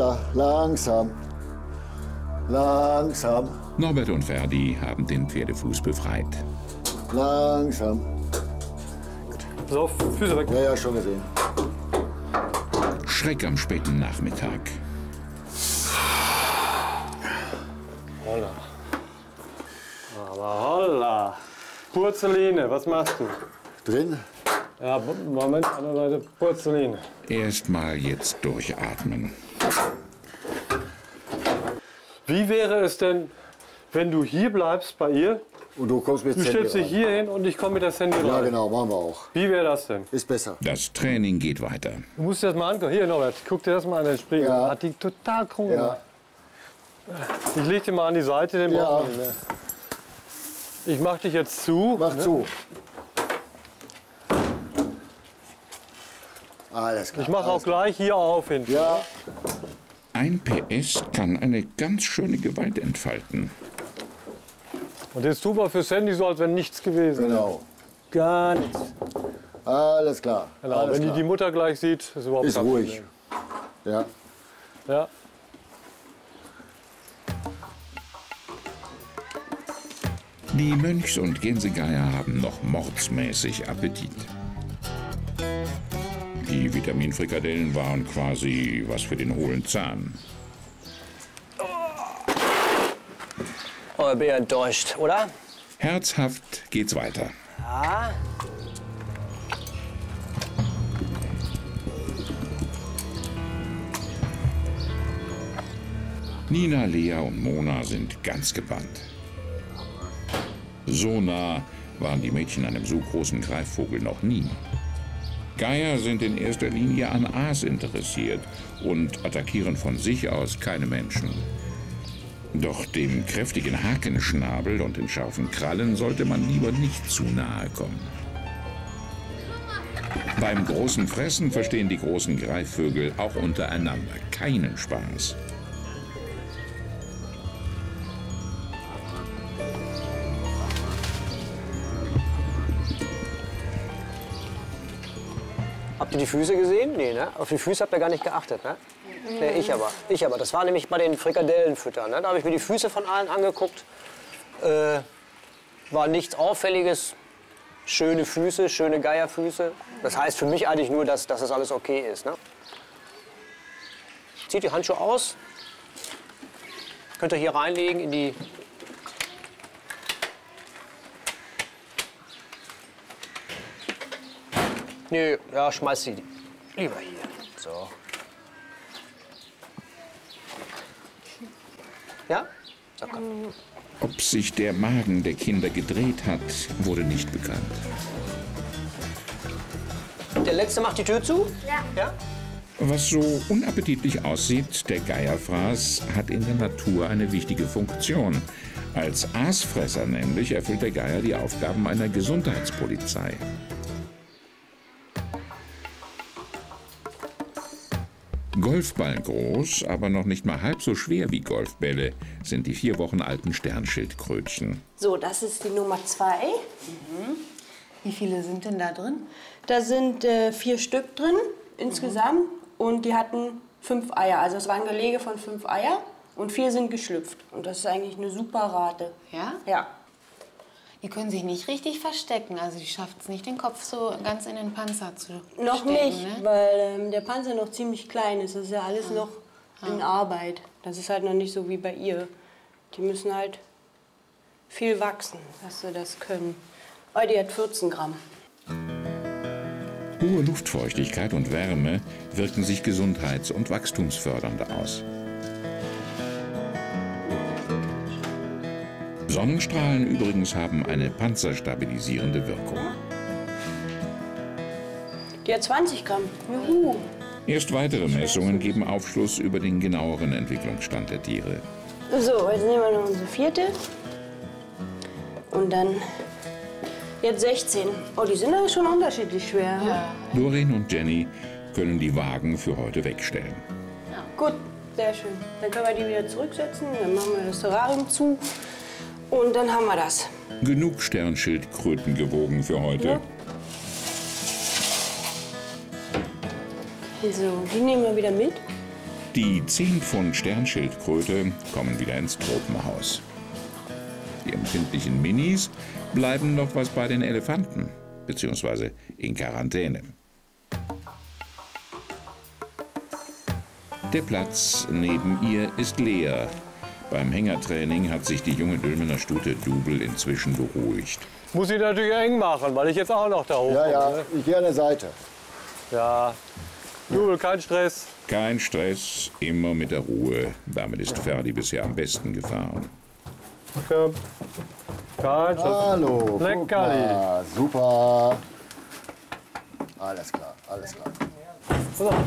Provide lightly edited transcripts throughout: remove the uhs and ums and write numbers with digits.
holla, langsam. Langsam. Norbert und Ferdi haben den Pferdefuß befreit. Langsam. Pass auf, Füße weg. Ja, ja, schon gesehen. Schreck am späten Nachmittag. Holla. Aber holla. Porzelline, was machst du? Drin? Ja, Moment, andere Seite, Porzelline. Erstmal jetzt durchatmen. Wie wäre es denn, wenn du hier bleibst bei ihr? Und du kommst mit Du stellst dich rein. hier hin und ich komme mit der Sandy rein. Ja, genau, machen wir auch. Wie wäre das denn? Ist besser. Das Training geht weiter. Du musst dir das mal angucken. Hier, Norbert, guck dir das mal an, den Spiegel. Ja. Hat die total krumm Ja. gemacht. Ich leg dir mal an die Seite, den Ja. brauchen wir nicht mehr. Ich mach dich jetzt zu. Mach ne? zu. Alles klar. Ich mache auch gleich hier auf hinten. Ja, Ein PS kann eine ganz schöne Gewalt entfalten. Und jetzt tun wir für Sandy so, als wenn nichts gewesen wäre. genau. Gar nichts. Alles klar. Genau. Alles Wenn die klar. die Mutter gleich sieht, ist überhaupt Ist kein ruhig. Problem. Ja. Ja. Die Mönchs- und Gänsegeier haben noch mordsmäßig Appetit. Die Vitaminfrikadellen waren quasi was für den hohlen Zahn. Oh, ich bin ja enttäuscht, oder? Herzhaft geht's weiter. Ja. Nina, Lea und Mona sind ganz gebannt. So nah waren die Mädchen einem so großen Greifvogel noch nie. Geier sind in erster Linie an Aas interessiert und attackieren von sich aus keine Menschen. Doch dem kräftigen Hakenschnabel und den scharfen Krallen sollte man lieber nicht zu nahe kommen. Beim großen Fressen verstehen die großen Greifvögel auch untereinander keinen Spaß. Habt ihr die Füße gesehen? Nee, ne? Auf die Füße habt ihr gar nicht geachtet, ne? Nee, ich aber. Das war nämlich bei den Frikadellenfüttern. Ne? Da habe ich mir die Füße von allen angeguckt. War nichts Auffälliges. Schöne Füße, schöne Geierfüße. Das heißt für mich eigentlich nur, dass das alles okay ist. Ne? Zieht die Handschuhe aus. Könnt ihr hier reinlegen in die... Nö, ja, schmeiß sie lieber hier. So. Ja? So, komm. Ob sich der Magen der Kinder gedreht hat, wurde nicht bekannt. Der Letzte macht die Tür zu? Ja. Ja? Was so unappetitlich aussieht, der Geierfraß hat in der Natur eine wichtige Funktion. Als Aasfresser nämlich erfüllt der Geier die Aufgaben einer Gesundheitspolizei. Golfballen groß, aber noch nicht mal halb so schwer wie Golfbälle, sind die 4 Wochen alten Sternschildkrötchen. So, das ist die Nummer 2. Wie viele sind denn da drin? Da sind 4 Stück drin insgesamt und die hatten 5 Eier. Also es war ein Gelege von 5 Eier und 4 sind geschlüpft. Und das ist eigentlich eine super Rate. Ja? Ja. Die können sich nicht richtig verstecken. Also die schafft es nicht, den Kopf so ganz in den Panzer zu Noch stecken, nicht, ne? weil der Panzer noch ziemlich klein ist. Das ist ja alles noch in Arbeit. Das ist halt noch nicht so wie bei ihr. Die müssen halt viel wachsen, dass sie das können. Oh, die hat 14 Gramm. Hohe Luftfeuchtigkeit und Wärme wirken sich gesundheits- und wachstumsfördernd aus. Sonnenstrahlen übrigens haben eine panzerstabilisierende Wirkung. Die hat 20 Gramm. Juhu. Erst weitere Messungen geben Aufschluss über den genaueren Entwicklungsstand der Tiere. So, jetzt nehmen wir noch unsere 4. Und dann jetzt 16. Oh, die sind aber schon unterschiedlich schwer. Ja. Doreen und Jenny können die Wagen für heute wegstellen. Gut, sehr schön. Dann können wir die wieder zurücksetzen. Dann machen wir das Terrarium zu. Und dann haben wir das. Genug Sternschildkröten gewogen für heute. Ja. So, die nehmen wir wieder mit. Die 10 Pfund Sternschildkröte kommen wieder ins Tropenhaus. Die empfindlichen Minis bleiben noch was bei den Elefanten, beziehungsweise in Quarantäne. Der Platz neben ihr ist leer. Beim Hängertraining hat sich die junge Dülmener Stute Double inzwischen beruhigt. Muss ich natürlich eng machen, weil ich jetzt auch noch da hoch Ja, ja, komme, ne? ich gehe an der Seite. Ja. Double, kein Stress. Kein Stress, immer mit der Ruhe. Damit ist Ferdi bisher am besten gefahren. Komm. Kein Stress. Hallo, guck Leckerli. mal, super. Alles klar, alles klar. Pass auf.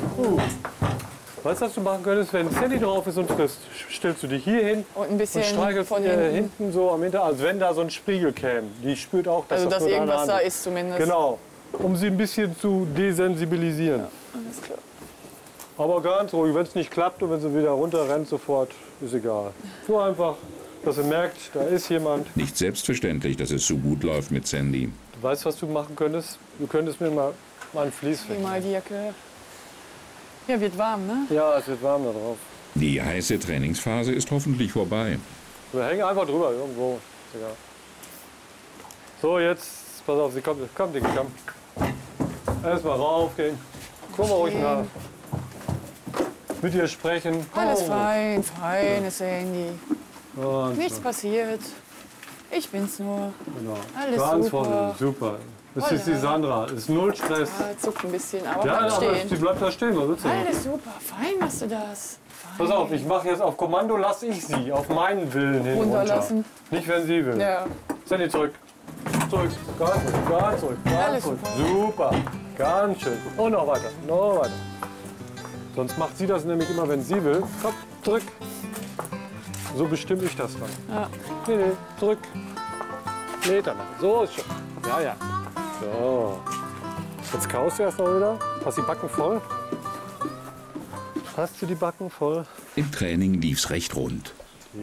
Weißt du, was du machen könntest, wenn Sandy drauf ist und frisst? Stellst du dich hier hin Und ein bisschen und streichelst von hinten so am Hintergrund, als wenn da so ein Spiegel käme. Die spürt auch, dass Also, dass nur deine irgendwas Hand da ist zumindest. Genau, um sie ein bisschen zu desensibilisieren. Alles klar. Aber ganz ruhig, wenn es nicht klappt und wenn sie wieder runterrennt sofort, ist egal. Nur einfach, dass sie merkt, da ist jemand. Nicht selbstverständlich, dass es so gut läuft mit Sandy. Du weißt, was du machen könntest? Du könntest mir mal ein Vlies Wie wegnehmen. mal die Jacke. Ja, wird warm, ne? Ja, es wird warm da drauf. Die heiße Trainingsphase ist hoffentlich vorbei. Wir hängen einfach drüber irgendwo. Ist egal. So, jetzt, pass auf, sie kommt, komm, Ding, komm. Erstmal raufgehen. Guck mal ruhig nach. Mit ihr sprechen. Alles Oh. fein, feines Handy. Und Nichts passiert. Ich bin's nur. genau. Alles Ganz super. vorsichtig, super. Das Oh ist die ja. Sandra, ist null Stress. Ah, zuckt ein bisschen, aber Ja, bleibt aber sie stehen. bleibt da stehen, was willst du? Alles super, fein machst du das. Fein. Pass auf, ich mache jetzt auf Kommando, lasse ich sie auf meinen Willen hin Runterlassen. runter. Nicht, wenn sie will. Ja. Sandy, zurück. Zurück, ganz zurück, ganz zurück, ganz Alles zurück. super. Super, ganz schön. Und noch weiter, noch weiter. Sonst macht sie das nämlich immer, wenn sie will. Komm, zurück. So bestimme ich das dann. Ja. Nee, nee, zurück. Meter machen. So ist schon. Ja, ja. So. Jetzt kaust du erst mal wieder. Hast die Backen voll? Hast du die Backen voll? Im Training lief's recht rund.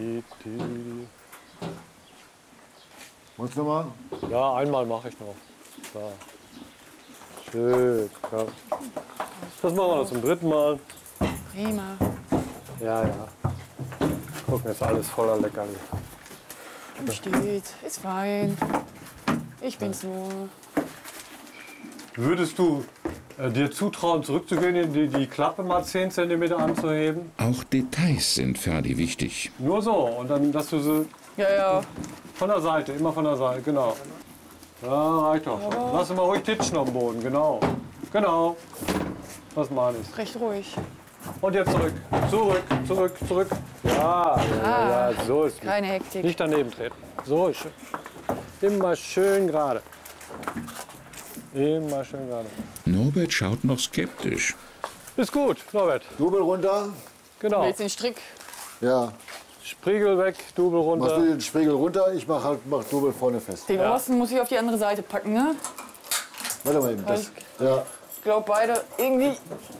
Wolltest du mal? Ja, einmal mache ich noch. So. Schön. Ja. Das machen wir noch zum 3. Mal. Prima. Ja, ja. Guck, jetzt alles voller Leckerli. Steht, ist fein. Ich bin's nur. Würdest du dir zutrauen, zurückzugehen, die Klappe mal 10 cm anzuheben? Auch Details sind Ferdi wichtig. Nur so. Und dann, dass du sie Ja, ja. von der Seite, immer von der Seite, genau. Ja, reicht doch schon. Lass mal ruhig titschen am Boden, genau. Genau. Das meine ich. Recht ruhig. Und jetzt zurück. Zurück, zurück, zurück. Ja, ja, ja, so ist es. Keine Hektik. Nicht daneben treten. So ist schön. Immer schön gerade. Immer schön gerade. Norbert schaut noch skeptisch. Ist gut, Norbert. Double runter. Genau. Willst den Strick? Ja. Spriegel weg, Double Machst du runter. den Spiegel runter, ich mach Double vorne fest. Den obersten muss ich auf die andere Seite packen, ne? Warte mal eben. Das, ja. Ich glaube beide irgendwie.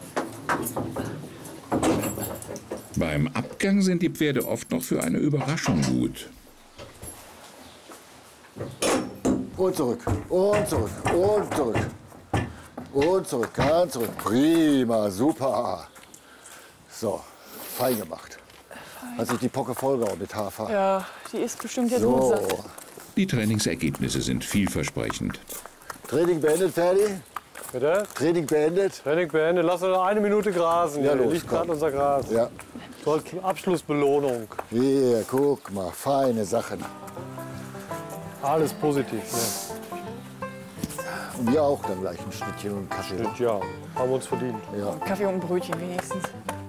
Beim Abgang sind die Pferde oft noch für eine Überraschung gut. Und zurück. Und zurück. Und zurück. Und zurück. Ganz zurück. Prima. Super. So. Fein gemacht. Hat sich die Pocke vollgehauen mit Hafer. Ja, die ist bestimmt jetzt gut So. satt. Die Trainingsergebnisse sind vielversprechend. Training beendet, Ferdi? Bitte? Training beendet? Training beendet. Lass uns noch 1 Minute grasen. Ja, Hier los, liegt komm. gerade unser Gras. Ja. So als Abschlussbelohnung. Hier, guck mal. Feine Sachen. Alles positiv. Ne? Und wir auch dann gleich ein Schnittchen und Kaffee. ne? Ja, haben wir uns verdient. Ja. Kaffee und Brötchen wenigstens.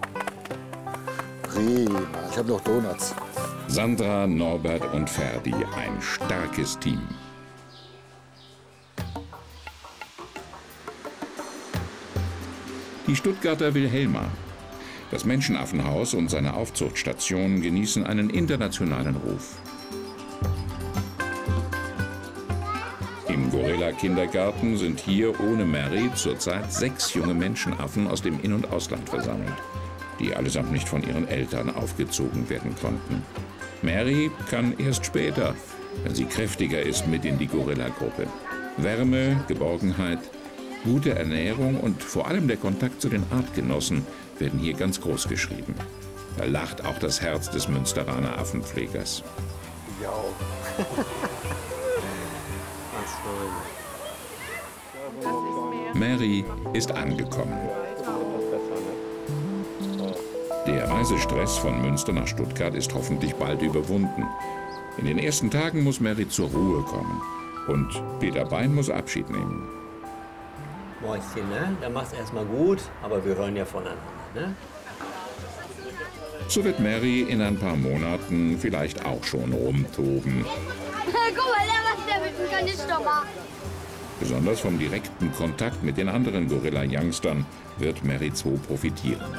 Prima. Ich habe noch Donuts. Sandra, Norbert und Ferdi, ein starkes Team. Die Stuttgarter Wilhelma. Das Menschenaffenhaus und seine Aufzuchtstation genießen einen internationalen Ruf. Im Gorilla-Kindergarten sind hier ohne Mary zurzeit 6 junge Menschenaffen aus dem In- und Ausland versammelt, die allesamt nicht von ihren Eltern aufgezogen werden konnten. Mary kann erst später, wenn sie kräftiger ist, mit in die Gorilla-Gruppe. Wärme, Geborgenheit, Gute Ernährung und vor allem der Kontakt zu den Artgenossen werden hier ganz groß geschrieben. Da lacht auch das Herz des Münsteraner Affenpflegers. Ja. Mary ist angekommen. Der Reisestress von Münster nach Stuttgart ist hoffentlich bald überwunden. In den ersten Tagen muss Mary zur Ruhe kommen. Und Peter Bein muss Abschied nehmen. Mäuschen, ne? Dann mach's erstmal gut, aber wir hören ja voneinander, ne? So wird Mary in ein paar Monaten vielleicht auch schon rumtoben. Guck mal, der macht der mit dem Kanister. Besonders vom direkten Kontakt mit den anderen Gorilla-Youngstern wird Mary 2 profitieren.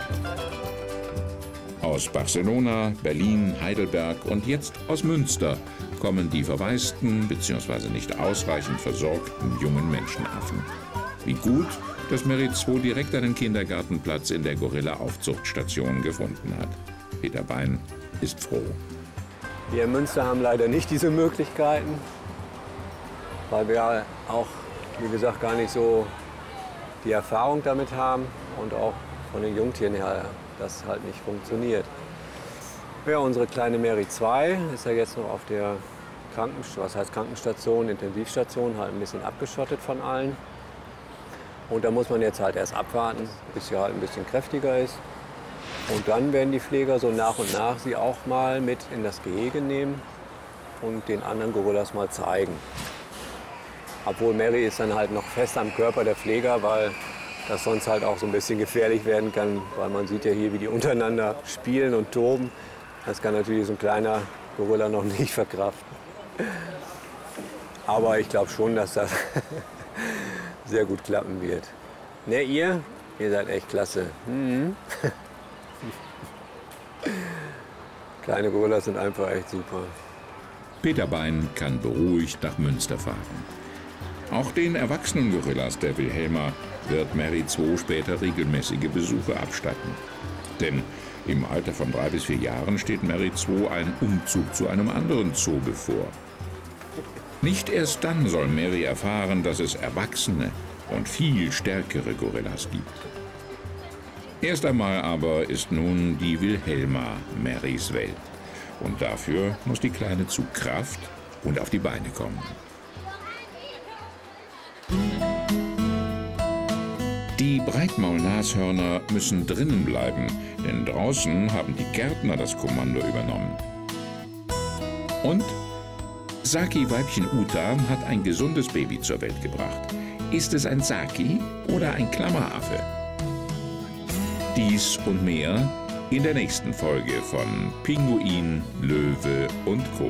Aus Barcelona, Berlin, Heidelberg und jetzt aus Münster kommen die verwaisten bzw. nicht ausreichend versorgten jungen Menschenaffen. Wie gut, dass Mary 2 direkt einen Kindergartenplatz in der Gorilla-Aufzuchtstation gefunden hat. Peter Bein ist froh. Wir in Münster haben leider nicht diese Möglichkeiten, weil wir auch, wie gesagt, gar nicht so die Erfahrung damit haben und auch von den Jungtieren her das halt nicht funktioniert. Ja, unsere kleine Mary 2 ist ja jetzt noch auf der Krankenstation, Intensivstation, halt ein bisschen abgeschottet von allen. Und da muss man jetzt halt erst abwarten, bis sie halt ein bisschen kräftiger ist. Und dann werden die Pfleger so nach und nach sie auch mal mit in das Gehege nehmen und den anderen Gorillas mal zeigen. Obwohl Mary ist dann halt noch fest am Körper der Pfleger, weil das sonst halt auch so ein bisschen gefährlich werden kann, weil man sieht ja hier, wie die untereinander spielen und toben. Das kann natürlich so ein kleiner Gorilla noch nicht verkraften. Aber ich glaube schon, dass das sehr gut klappen wird. Ne, ihr seid echt klasse. Mhm. Kleine Gorillas sind einfach echt super. Peter Bein kann beruhigt nach Münster fahren. Auch den erwachsenen Gorillas der Wilhelma wird Mary 2 später regelmäßige Besuche abstatten. Denn im Alter von 3 bis 4 Jahren steht Mary 2 ein Umzug zu einem anderen Zoo bevor. Nicht erst dann soll Mary erfahren, dass es erwachsene und viel stärkere Gorillas gibt. Erst einmal aber ist nun die Wilhelma Marys Welt. Und dafür muss die Kleine zu Kraft und auf die Beine kommen. Die Breitmaulnashörner müssen drinnen bleiben, denn draußen haben die Gärtner das Kommando übernommen. Und Saki-Weibchen Uta hat ein gesundes Baby zur Welt gebracht. Ist es ein Saki oder ein Klammeraffe? Dies und mehr in der nächsten Folge von Pinguin, Löwe und Co.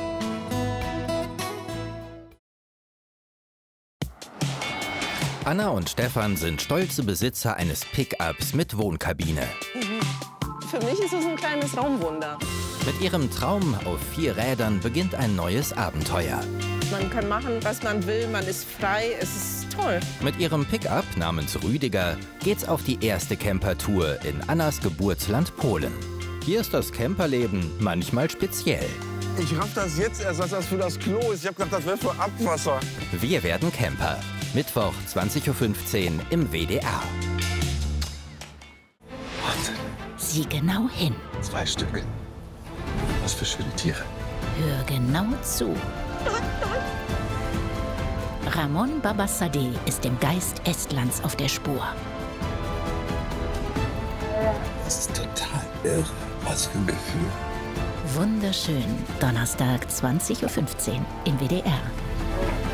Anna und Stefan sind stolze Besitzer eines Pickups mit Wohnkabine. Für mich ist es ein kleines Raumwunder. Mit ihrem Traum auf 4 Rädern beginnt ein neues Abenteuer. Man kann machen, was man will, man ist frei, es ist toll. Mit ihrem Pickup namens Rüdiger geht's auf die erste Campertour in Annas Geburtsland Polen. Hier ist das Camperleben manchmal speziell. Ich raff das jetzt erst, dass das für das Klo ist. Ich hab gedacht, das wäre für Abwasser. Wir werden Camper. Mittwoch 20:15 Uhr im WDR. Sieh genau hin. 2 Stück. Was für schöne Tiere. Hör genau zu. Ramon Babassadeh ist dem Geist Estlands auf der Spur. Das ist total irre. Was für ein Gefühl. Wunderschön. Donnerstag 20:15 Uhr im WDR.